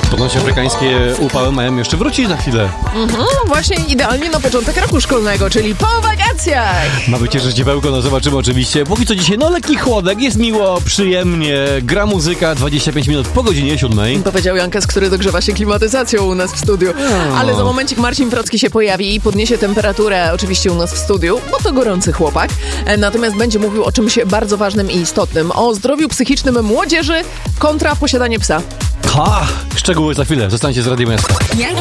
Ponoć afrykańskie upały mają jeszcze wrócić za chwilę. Właśnie idealnie na początek roku szkolnego, czyli po wakacjach. Ma wycieczać ciepełko, no zobaczymy oczywiście. Póki co dzisiaj, lekki chłodek, jest miło, przyjemnie, gra muzyka, 25 minut po godzinie 7. Powiedział Jankes, który dogrzewa się klimatyzacją u nas w studiu. Ale za momencik Marcin Wrocki się pojawi i podniesie temperaturę oczywiście u nas w studiu, bo to gorący chłopak. Natomiast będzie mówił o czymś bardzo ważnym i istotnym. O zdrowiu psychicznym młodzieży kontra posiadanie psa. Szczegóły za chwilę, zostańcie z Radiem Miasta.